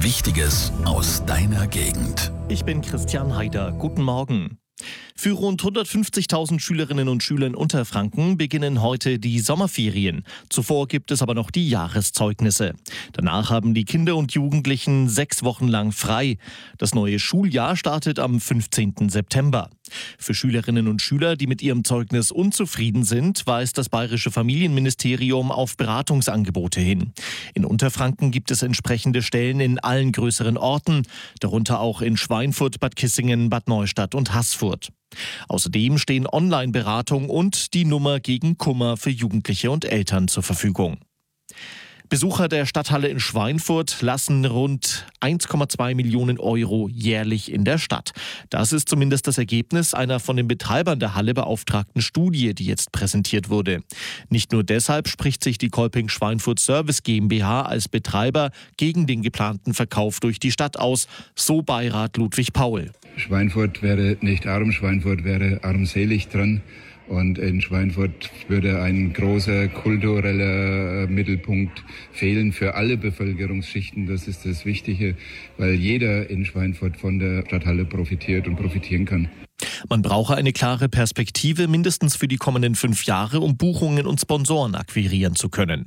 Wichtiges aus deiner Gegend. Ich bin Christian Haider. Guten Morgen. Für rund 150.000 Schülerinnen und Schüler in Unterfranken beginnen heute die Sommerferien. Zuvor gibt es aber noch die Jahreszeugnisse. Danach haben die Kinder und Jugendlichen 6 Wochen lang frei. Das neue Schuljahr startet am 15. September. Für Schülerinnen und Schüler, die mit ihrem Zeugnis unzufrieden sind, weist das Bayerische Familienministerium auf Beratungsangebote hin. In Unterfranken gibt es entsprechende Stellen in allen größeren Orten, darunter auch in Schweinfurt, Bad Kissingen, Bad Neustadt und Haßfurt. Außerdem stehen Online-Beratung und die Nummer gegen Kummer für Jugendliche und Eltern zur Verfügung. Besucher der Stadthalle in Schweinfurt lassen rund 1,2 Millionen Euro jährlich in der Stadt. Das ist zumindest das Ergebnis einer von den Betreibern der Halle beauftragten Studie, die jetzt präsentiert wurde. Nicht nur deshalb spricht sich die Kolping Schweinfurt Service GmbH als Betreiber gegen den geplanten Verkauf durch die Stadt aus, so Beirat Ludwig Paul. Schweinfurt wäre nicht arm, Schweinfurt wäre armselig dran. Und in Schweinfurt würde ein großer kultureller Mittelpunkt fehlen für alle Bevölkerungsschichten. Das ist das Wichtige, weil jeder in Schweinfurt von der Stadthalle profitiert und profitieren kann. Man brauche eine klare Perspektive, mindestens für die kommenden 5 Jahre, um Buchungen und Sponsoren akquirieren zu können.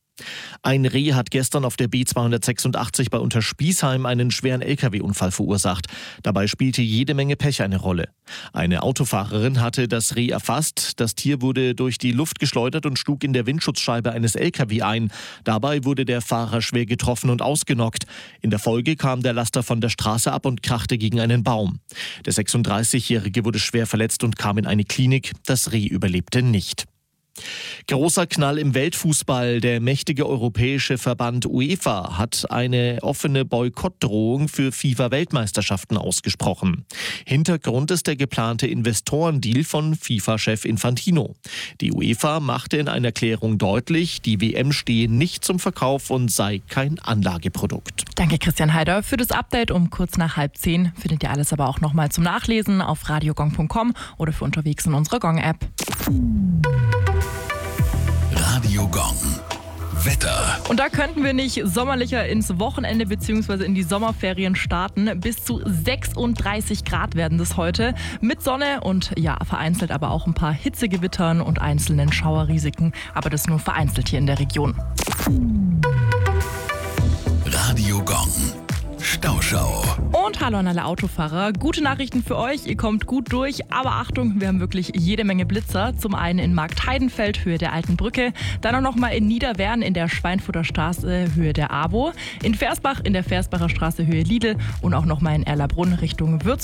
Ein Reh hat gestern auf der B286 bei Unterspießheim einen schweren Lkw-Unfall verursacht. Dabei spielte jede Menge Pech eine Rolle. Eine Autofahrerin hatte das Reh erfasst. Das Tier wurde durch die Luft geschleudert und schlug in der Windschutzscheibe eines Lkw ein. Dabei wurde der Fahrer schwer getroffen und ausgenockt. In der Folge kam der Laster von der Straße ab und krachte gegen einen Baum. Der 36-Jährige wurde schwer verletzt und kam in eine Klinik. Das Reh überlebte nicht. Großer Knall im Weltfußball. Der mächtige europäische Verband UEFA hat eine offene Boykottdrohung für FIFA-Weltmeisterschaften ausgesprochen. Hintergrund ist der geplante Investorendeal von FIFA-Chef Infantino. Die UEFA machte in einer Erklärung deutlich, die WM stehe nicht zum Verkauf und sei kein Anlageprodukt. Danke Christian Haider für das Update um kurz nach 9:30. Findet ihr alles aber auch nochmal zum Nachlesen auf radiogong.com oder für unterwegs in unserer Gong-App. Radio Gong. Wetter. Und da könnten wir nicht sommerlicher ins Wochenende bzw. in die Sommerferien starten. Bis zu 36 Grad werden das heute. Mit Sonne und ja, vereinzelt aber auch ein paar Hitzegewittern und einzelnen Schauerrisiken. Aber das nur vereinzelt hier in der Region. Radio Gong. Stauschau. Und hallo an alle Autofahrer. Gute Nachrichten für euch, ihr kommt gut durch. Aber Achtung, wir haben wirklich jede Menge Blitzer. Zum einen in Marktheidenfeld, Höhe der Alten Brücke. Dann auch nochmal in Niederwern in der Schweinfurter Straße, Höhe der AWO. In Versbach in der Versbacher Straße, Höhe Lidl. Und auch nochmal in Erlabrunn Richtung Würzburg.